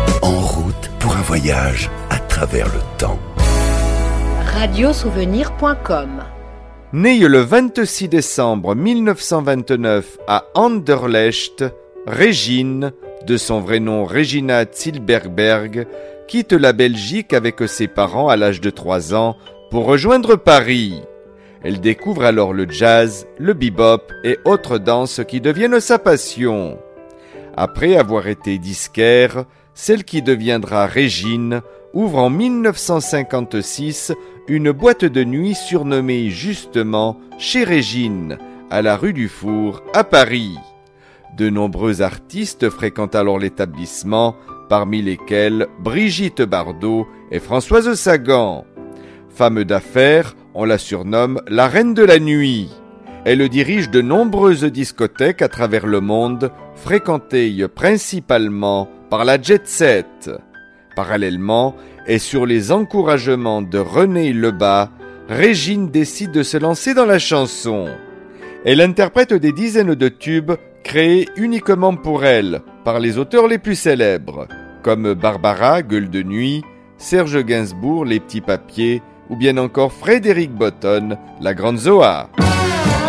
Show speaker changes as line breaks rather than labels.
En route pour un voyage à travers le temps.
Radiosouvenir.com.
Née le 26 décembre 1929 à Anderlecht, Régine, de son vrai nom Regina Zilberberg, quitte la Belgique avec ses parents à l'âge de 3 ans pour rejoindre Paris. Elle découvre alors le jazz, le bebop et autres danses qui deviennent sa passion. Après avoir été disquaire, celle qui deviendra Régine ouvre en 1956 une boîte de nuit surnommée justement Chez Régine, à la rue du Four, à Paris. De nombreux artistes fréquentent alors l'établissement, parmi lesquels Brigitte Bardot et Françoise Sagan. Femme d'affaires, on la surnomme la reine de la nuit. Elle dirige de nombreuses discothèques à travers le monde, fréquentées principalement par la jet-set. Parallèlement, et sur les encouragements de René Lebas, Régine décide de se lancer dans la chanson. Elle interprète des dizaines de tubes créés uniquement pour elle, par les auteurs les plus célèbres, comme Barbara, Gueule de nuit, Serge Gainsbourg, Les petits papiers, ou bien encore Frédéric Botton, La grande Zoa.